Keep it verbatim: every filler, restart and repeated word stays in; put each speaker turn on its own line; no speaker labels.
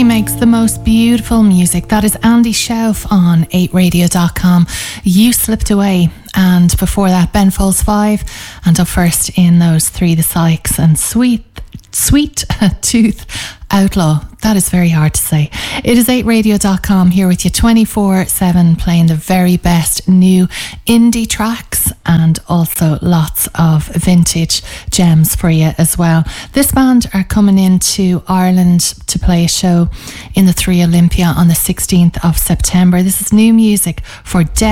makes the most beautiful music. That is Andy Schauf on eight radio dot com. You Slipped Away. And before that, Ben Folds five. And up first in those three, The Sykes and Sweet Sweet Tooth Outlaw. That is very hard to say. It is eight radio dot com here with you twenty-four seven, playing the very best new indie tracks and also lots of vintage gems for you as well. This band are coming into Ireland to play a show in the Three Olympia on the sixteenth of September. This is new music for Death